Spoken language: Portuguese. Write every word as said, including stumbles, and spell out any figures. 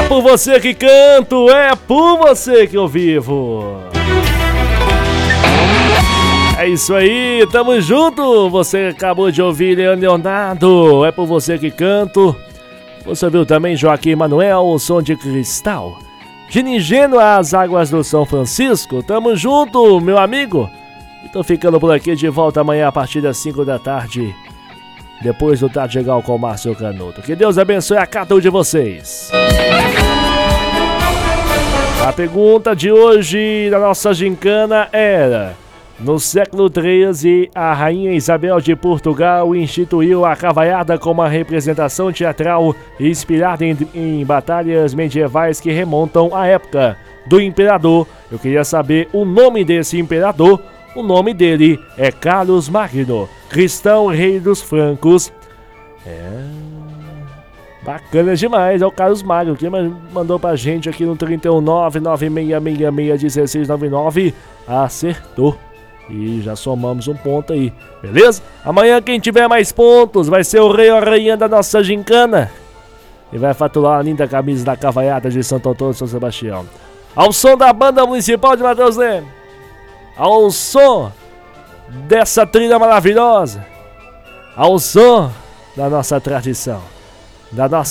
por você que canto, é por você que eu vivo. É isso aí, tamo junto. Você acabou de ouvir Leonardo, é por você que canto. Você ouviu também Joaquim Manuel, o som de cristal. Ginigeno, as águas do São Francisco. Tamo junto, meu amigo. E tô ficando por aqui, de volta amanhã a partir das cinco da tarde. Depois do Tarde Legal com o Márcio Canuto. Que Deus abençoe a cada um de vocês. A pergunta de hoje da nossa gincana era: no século treze, a rainha Isabel de Portugal instituiu a cavaiada como uma representação teatral inspirada em, em batalhas medievais que remontam à época do imperador. Eu queria saber o nome desse imperador. O nome dele é Carlos Magno, cristão rei dos francos. É... bacana demais, é o Carlos Magno, que mandou pra gente aqui no trinta e um, nove nove seis seis seis, um seis nove nove. Acertou. E já somamos um ponto aí, beleza? Amanhã quem tiver mais pontos vai ser o rei ou a rainha da nossa gincana. E vai faturar a linda camisa da cavaiada de Santo Antônio de São Sebastião. Ao som da banda municipal de Mateus Leme. Ao som dessa trilha maravilhosa. Ao som da nossa tradição. Da nossa